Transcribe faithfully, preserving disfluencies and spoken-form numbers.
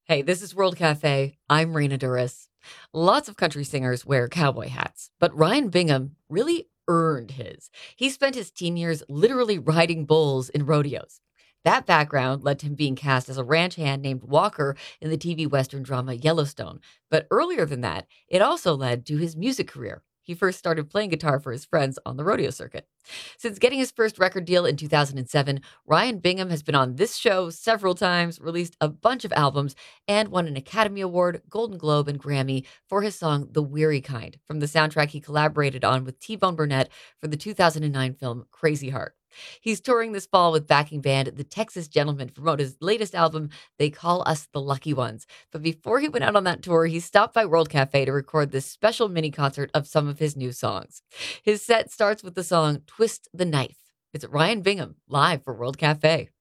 Hey, this is World Cafe. I'm Raina Duras. Lots of country singers wear cowboy hats, but Ryan Bingham really earned his. He spent his teen years literally riding bulls in rodeos. That background led to him being cast as a ranch hand named Walker in the T V Western drama Yellowstone. But earlier than that, it also led to his music career. He first started playing guitar for his friends on the rodeo circuit. Since getting his first record deal in two thousand seven, Ryan Bingham has been on this show several times, released a bunch of albums, and won an Academy Award, Golden Globe, and Grammy for his song The Weary Kind from the soundtrack he collaborated on with T Bone Burnett for the two thousand nine film Crazy Heart. He's touring this fall with backing band The Texas Gentlemen to promote his latest album, They Call Us the Lucky Ones. But before he went out on that tour, he stopped by World Cafe to record this special mini concert of some of his new songs. His set starts with the song Twist the Knife. It's Ryan Bingham live for World Cafe.